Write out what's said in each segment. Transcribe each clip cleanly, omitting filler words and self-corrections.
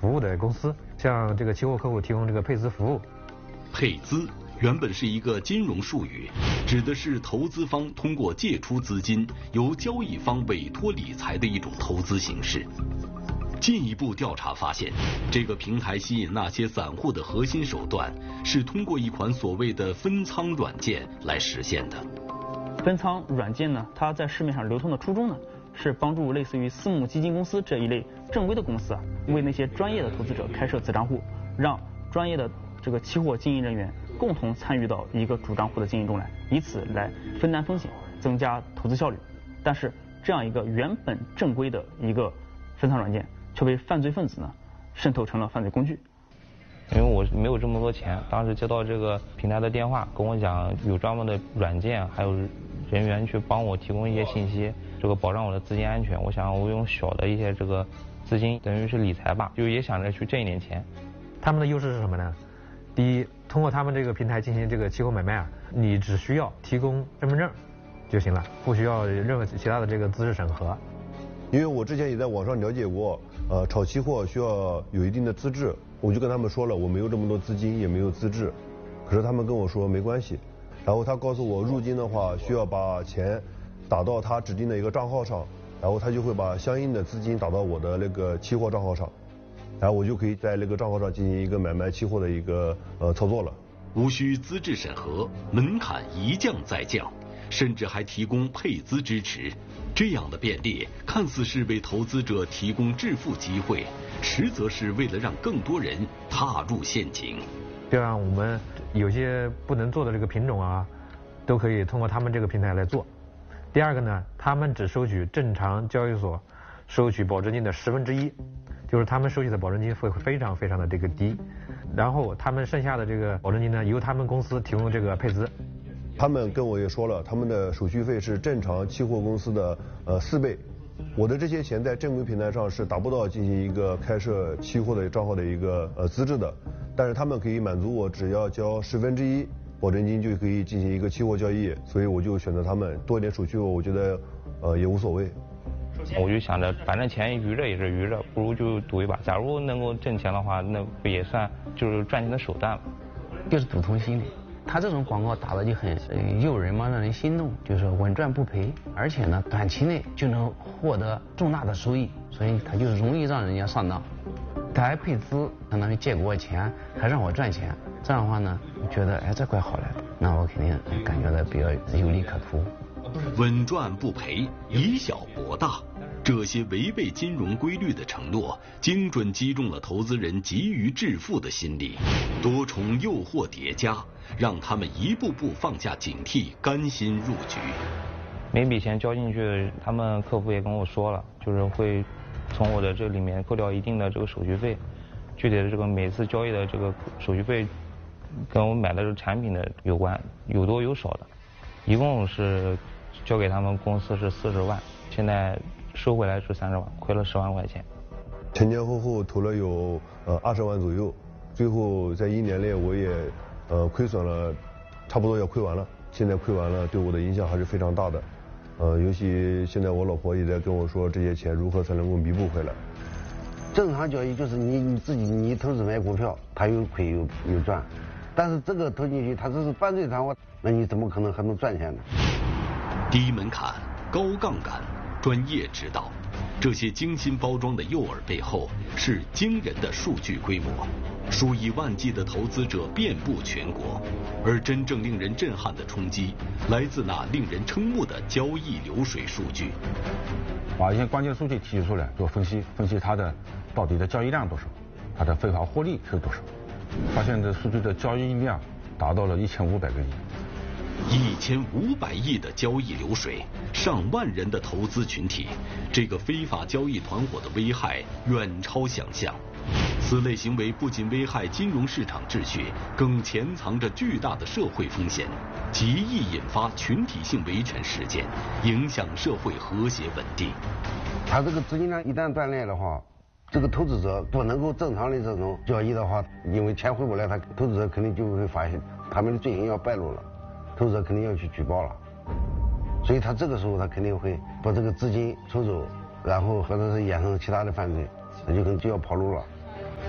服务的公司，向这个期货客户提供这个配资服务。 配资原本是一个金融术语，指的是投资方通过借出资金，由交易方委托理财的一种投资形式。进一步调查发现，这个平台吸引那些散户的核心手段是通过一款所谓的分仓软件来实现的。 分仓软件呢，它在市面上流通的初衷呢，是帮助类似于私募基金公司这一类正规的公司啊，为那些专业的投资者开设子账户，让专业的这个期货经营人员共同参与到一个主账户的经营中来，以此来分担风险，增加投资效率。但是这样一个原本正规的一个分仓软件，却被犯罪分子呢渗透成了犯罪工具。 因为我没有这么多钱，当时接到这个平台的电话，跟我讲有专门的软件，还有人员去帮我提供一些信息，这个保障我的资金安全。我想我用小的一些这个资金，等于是理财吧，就也想着去挣一点钱。 他们的优势是什么呢？第一，通过他们这个平台进行这个期货买卖啊，你只需要提供身份证就行了，不需要任何其他的这个资质审核。 因为我之前也在网上了解过，炒期货需要有一定的资质，我就跟他们说了，我没有这么多资金，也没有资质，可是他们跟我说没关系，然后他告诉我入金的话需要把钱打到他指定的一个账号上，然后他就会把相应的资金打到我的那个期货账号上，然后我就可以在那个账号上进行一个买卖期货的一个操作了。 无需资质审核，门槛一降再降，甚至还提供配资支持。这样的便利看似是为投资者提供致富机会，实则是为了让更多人踏入陷阱。 这样我们有些不能做的这个品种啊，都可以通过他们这个平台来做。第二个呢，他们只收取正常交易所收取保证金的1/10，就是他们收取的保证金会非常非常的这个低，然后他们剩下的这个保证金呢，由他们公司提供这个配资。 他们跟我也说了，他们的手续费是正常期货公司的4倍。我的这些钱在正规平台上是达不到进行一个开设期货的账号的一个资质的，但是他们可以满足我只要交1/10保证金就可以进行一个期货交易，所以我就选择他们，多一点手续费我觉得也无所谓。 我就想着反正钱余着也是余着，不如就赌一把，假如能够挣钱的话，那不也算就是赚钱的手段嘛。 就是赌徒心理，他这种广告打的就很诱人嘛，让人心动，就是稳赚不赔，而且呢短期内就能获得重大的收益，所以他就是容易让人家上当。他还配资，相当于借给我钱，还让我赚钱，这样的话呢，我觉得哎这怪好来的，那我肯定感觉到比较有利可图。 稳赚不赔，以小博大，这些违背金融规律的承诺，精准击中了投资人急于致富的心理。多重诱惑叠加，让他们一步步放下警惕，甘心入局。 每笔钱交进去，他们客服也跟我说了，就是会从我的这里面扣掉一定的这个手续费，具体的这个每次交易的这个手续费跟我买的这个产品的有关，有多有少的，一共是交给他们公司是40万，现在收回来是30万，亏了10万块钱。 前前后后投了有20万左右，最后在1年内我也亏损了，差不多要亏完了。现在亏完了，对我的影响还是非常大的。尤其现在我老婆也在跟我说，这些钱如何才能够弥补回来。 正常交易就是你自己你投资买股票，它有亏有赚，但是这个投进去它这是犯罪团伙，那你怎么可能还能赚钱呢？ 低门槛、高杠杆、专业指导，这些精心包装的诱饵背后是惊人的数据规模，数以万计的投资者遍布全国，而真正令人震撼的冲击来自那令人瞠目的交易流水数据。 把一些关键数据提取出来做分析，分析它的到底的交易量多少，它的非法获利是多少，发现这数据的交易量达到了1500个亿。 1500亿的交易流水，上万人的投资群体，这个非法交易团伙的危害远超想象。此类行为不仅危害金融市场秩序，更潜藏着巨大的社会风险，极易引发群体性围城事件，影响社会和谐稳定。 他这个资金量一旦断裂的话，这个投资者不能够正常的这种交易的话，因为钱回不来，他投资者肯定就会发现他们的罪行要败露了，投资者肯定要去举报了，所以他这个时候他肯定会把这个资金抽走，然后或者是衍生其他的犯罪，那就要跑路了。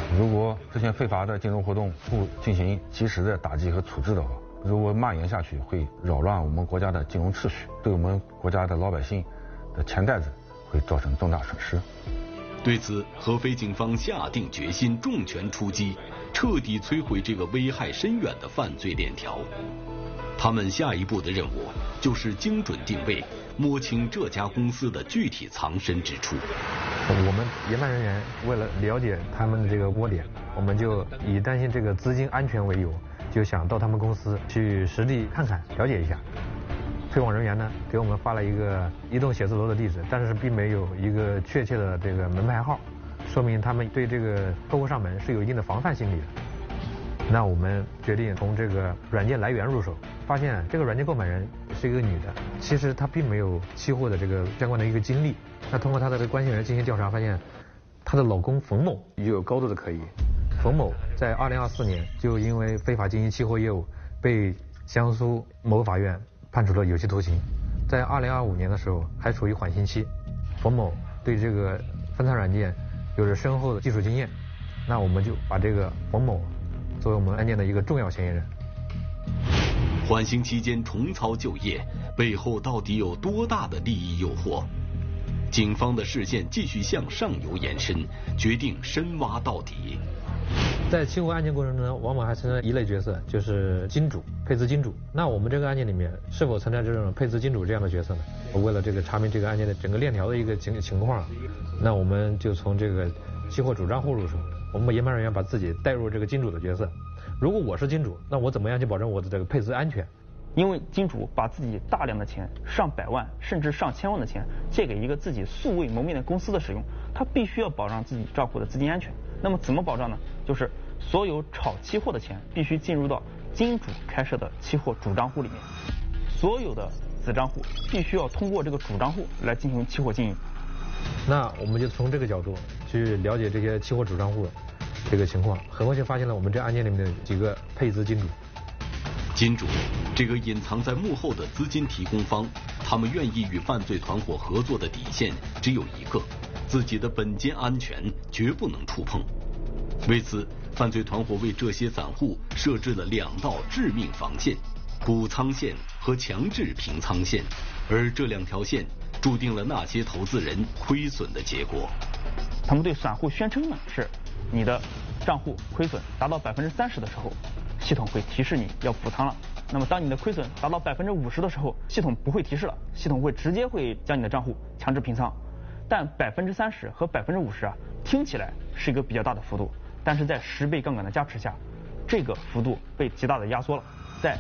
如果这些非法的金融活动不进行及时的打击和处置的话，如果蔓延下去，会扰乱我们国家的金融秩序，对我们国家的老百姓的钱袋子会造成重大损失。 对此，合肥警方下定决心重拳出击，彻底摧毁这个危害深远的犯罪链条。他们下一步的任务就是精准定位，摸清这家公司的具体藏身之处。 我们研办人员为了了解他们的这个窝点，我们就以担心这个资金安全为由，就想到他们公司去实地看看，了解一下。推广人员呢给我们发了一个一栋写字楼的地址，但是并没有一个确切的这个门牌号，说明他们对这个客户上门是有一定的防范心理的。那我们决定从这个软件来源入手，发现这个软件购买人是一个女的，其实她并没有期货的这个相关的一个经历。那通过她的这个关系人进行调查，发现她的老公冯某也有高度的可疑。冯某在2024年就因为非法经营期货业务被江苏某法院判处了有期徒刑，在2025年的时候还处于缓刑期。冯某对这个分摊软件有着深厚的技术经验，那我们就把这个冯某作为我们案件的一个重要嫌疑人。 缓刑期间重操旧业，背后到底有多大的利益诱惑？警方的视线继续向上游延伸，决定深挖到底。 在期货案件过程中呢，往往还存在一类角色，就是金主、配资金主。那我们这个案件里面是否存在这种配资金主这样的角色呢？为了这个查明这个案件的整个链条的一个情况，那我们就从这个期货主账户入手。我们研判人员把自己带入这个金主的角色。如果我是金主，那我怎么样去保证我的这个配资安全？ 因为金主把自己大量的钱，上百万甚至上千万的钱借给一个自己素未谋面的公司的使用，他必须要保障自己账户的资金安全。那么怎么保障呢？就是所有炒期货的钱必须进入到金主开设的期货主账户里面，所有的子账户必须要通过这个主账户来进行期货经营。 那我们就从这个角度去了解这些期货主账户这个情况，很快就发现了我们这案件里面的几个配资金主。 金主，这个隐藏在幕后的资金提供方，他们愿意与犯罪团伙合作的底线只有一个：自己的本金安全绝不能触碰。为此，犯罪团伙为这些散户设置了2道致命防线：补仓线和强制平仓线。而这2条线注定了那些投资人亏损的结果。 他们对散户宣称呢是，你的账户亏损达到30%的时候，系统会提示你要补仓了。那么当你的亏损达到50%的时候，系统不会提示了，系统会直接将你的账户强制平仓。但30%和50%啊，听起来是一个比较大的幅度，但是在10倍杠杆的加持下，这个幅度被极大的压缩了。在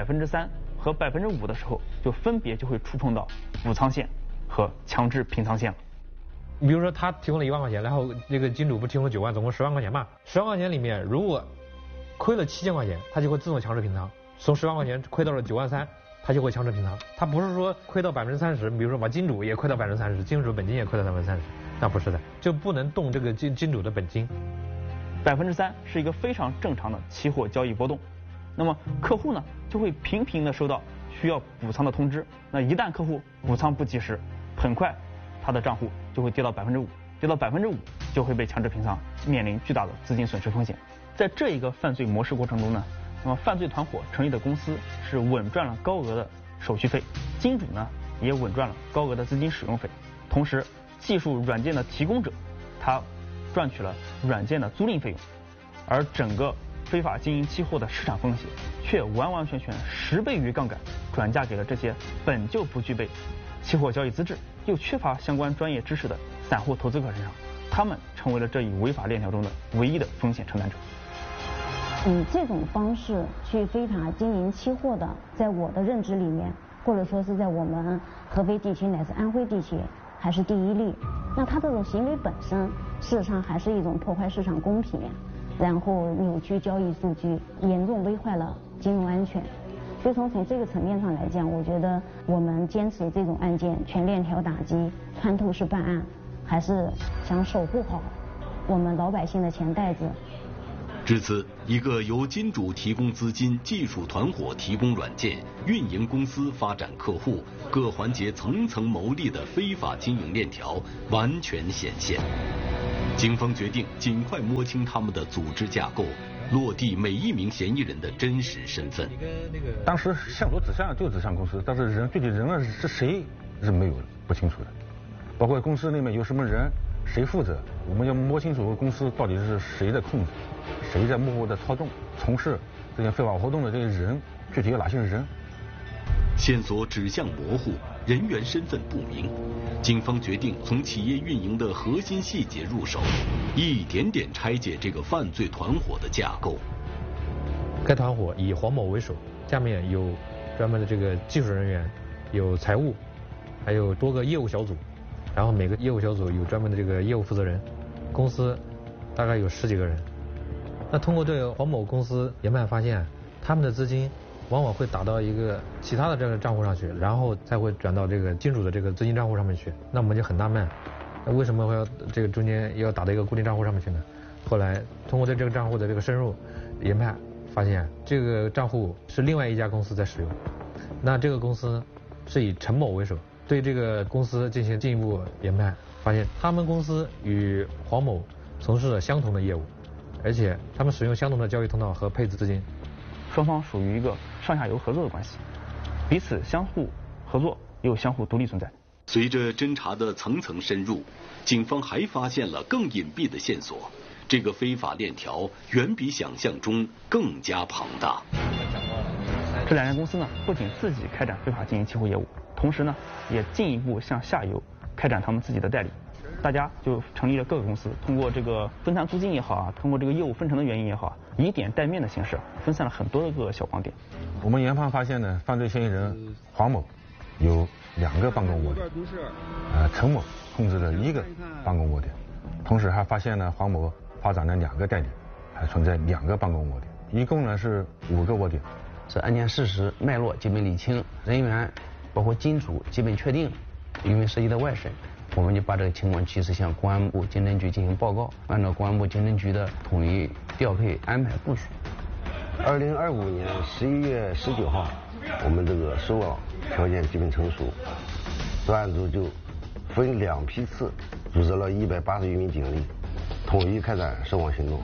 3%和5%的时候，就分别就会触碰到补仓线和强制平仓线了。 比如说他提供了1万块钱，然后这个金主不提供了9万，总共10万块钱嘛。10万块钱里面，如果亏了7000块钱，他就会自动强制平仓。从10万块钱亏到了9万3，他就会强制平仓。他不是说亏到30%，比如说把金主也亏到30%，金主本金也亏到30%，那不是的，就不能动这个金主的本金。 3%是一个非常正常的期货交易波动。那么客户呢就会频频的收到需要补仓的通知。那一旦客户补仓不及时，很快他的账户就会跌到5%，跌到5%就会被强制平仓，面临巨大的资金损失风险。在这一个犯罪模式过程中呢，那么犯罪团伙成立的公司是稳赚了高额的手续费，金主呢也稳赚了高额的资金使用费，同时技术软件的提供者他赚取了软件的租赁费用，而整个非法经营期货的市场风险却完完全全10倍于杠杆转嫁给了这些本就不具备期货交易资质又缺乏相关专业知识的散户投资客身上，他们成为了这一违法链条中的唯一的风险承担者。 以这种方式去非法经营期货的，在我的认知里面，或者说是在我们合肥地区乃至安徽地区还是第一例。那他这种行为本身事实上还是一种破坏市场公平，然后扭曲交易数据，严重危害了金融安全。所以从这个层面上来讲，我觉得我们坚持这种案件全链条打击、穿透式办案，还是想守护好我们老百姓的钱袋子。 至此，一个由金主提供资金、技术团伙提供软件、运营公司发展客户，各环节层层牟利的非法经营链条完全显现。 警方决定尽快摸清他们的组织架构，落地每一名嫌疑人的真实身份。 当时线索指向公司，但是具体人是谁是没有不清楚的，包括公司里面有什么人，谁负责，我们要摸清楚公司到底是谁在控制，谁在幕后的操纵，从事这些非法活动的这些人，具体有哪些人。 线索指向模糊，人员身份不明，警方决定从企业运营的核心细节入手，一点点拆解这个犯罪团伙的架构。 该团伙以黄某为首，下面有专门的这个技术人员，有财务，还有多个业务小组，然后每个业务小组有专门的这个业务负责人，公司大概有10几个人。那通过对黄某公司研判发现，他们的资金往往会打到一个其他的这个账户上去，然后才会转到这个金主的这个资金账户上面去。那我们就很纳闷，那为什么会要这个中间要打到一个固定账户上面去呢？后来通过对这个账户的这个深入研判，发现这个账户是另外一家公司在使用。那这个公司是以陈某为首，对这个公司进行进一步研判，发现他们公司与黄某从事了相同的业务，而且他们使用相同的交易通道和配置资金。 双方属于一个上下游合作的关系，彼此相互合作又相互独立存在。 随着侦查的层层深入，警方还发现了更隐蔽的线索。这个非法链条远比想象中更加庞大。 这2家公司呢，不仅自己开展非法经营期货业务，同时呢，也进一步向下游开展他们自己的代理。大家就成立了各个公司，通过这个分摊租金也好啊，通过这个业务分成的原因也好，以点带面的形式分散了很多个小光点。 我们研判发现呢，犯罪嫌疑人黄某有2个办公窝点，陈某控制了1个办公窝点，同时还发现呢，黄某发展了2个代理，还存在2个办公窝点，一共呢是5个窝点。 这案件事实脉络基本理清，人员包括金主基本确定，因为涉及到外审。我们就把这个情况及时向公安部经侦局进行报告，按照公安部经侦局的统一调配安排部署。 2025年11月19号，我们这个收网条件基本成熟，专案组就分2批次组织了180余名警力，统一开展收网行动。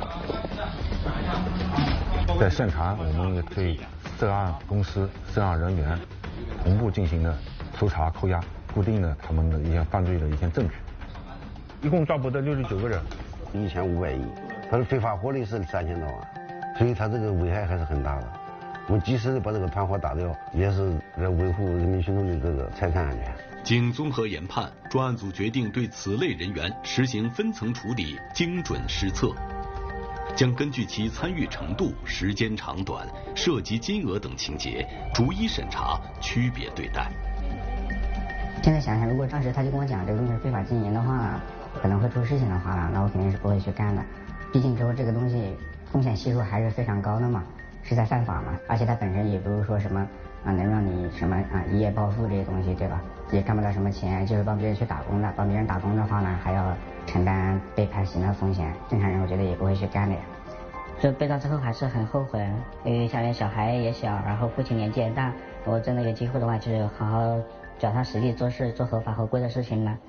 在现场，我们对涉案公司、涉案人员同步进行了搜查、扣押。固定了他们的一些犯罪的一些证据，一共抓捕的69个人 ，1500亿，他的非法获利是3000多万，所以他这个危害还是很大的。我们及时的把这个团伙打掉，也是在维护人民群众的这个财产安全。 经综合研判，专案组决定对此类人员实行分层处理，精准施策，将根据其参与程度、时间长短、涉及金额等情节，逐一审查，区别对待。 现在想想，如果当时他就跟我讲这个东西是非法经营的话，可能会出事情的话，那我肯定是不会去干的。毕竟之后这个东西风险系数还是非常高的嘛，是在犯法嘛，而且它本身也不是说什么能让你什么一夜暴富这些东西，对吧？也赚不了什么钱，就是帮别人去打工的，帮别人打工的话呢，还要承担被判刑的风险，正常人我觉得也不会去干的呀。就被告之后还是很后悔，因为家里小孩也小，然后父亲年纪也大，我真的有机会的话，就是好好脚踏实地做事，做合法合规的事情呢。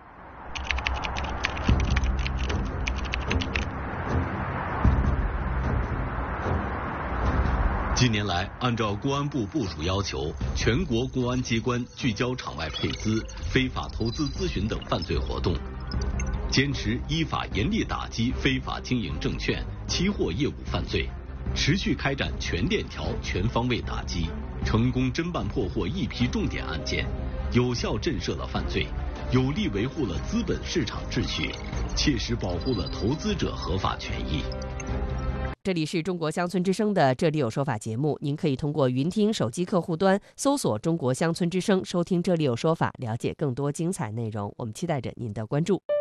近年来，按照公安部部署要求，全国公安机关聚焦场外配资、非法投资咨询等犯罪活动，坚持依法严厉打击非法经营证券、期货业务犯罪，持续开展全链条、全方位打击，成功侦办破获一批重点案件，有效震慑了犯罪，有力维护了资本市场秩序，切实保护了投资者合法权益。 这里是中国乡村之声的《这里有说法》节目，您可以通过云听手机客户端搜索中国乡村之声，收听《这里有说法》，了解更多精彩内容。我们期待着您的关注。